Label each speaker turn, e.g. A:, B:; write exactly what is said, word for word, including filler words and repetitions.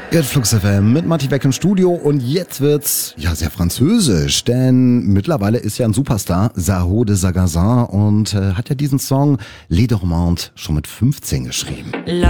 A: Ihr hört Flux F M mit Matti Beck im Studio und jetzt wird's ja sehr französisch, denn mittlerweile ist ja ein Superstar, Sao de Sagazin, und äh, hat ja diesen Song Les Dormantes schon mit fünfzehn geschrieben.